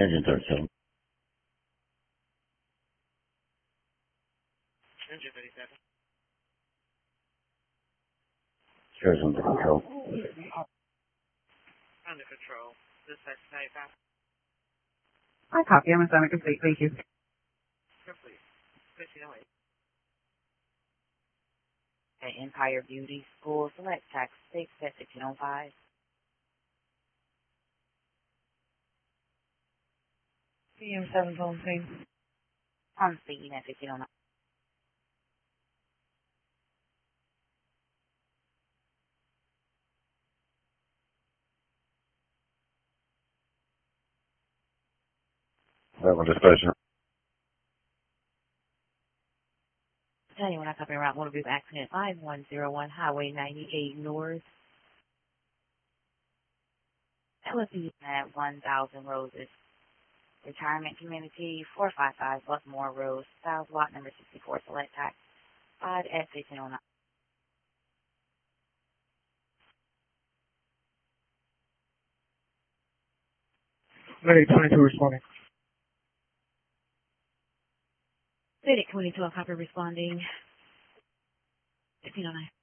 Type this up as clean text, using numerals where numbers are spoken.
Engine 37. Engine 37. Shares under control. Under control. Dispatch 95. I copy. I'm assignment complete. Thank you. Complete. 1508. At Empire Beauty School, select tax 6 at 1605. PM 7 on scene. On scene at 1509. Level dispatcher. Tell you when I copy around motor vehicle accident 5101 Highway 98 North. That was the at 1000 Roses. Retirement Community 455 Buckmore Road, South Lot number 64, select tax 5 at 1509. 22 responding. City 22 on copy responding 1509.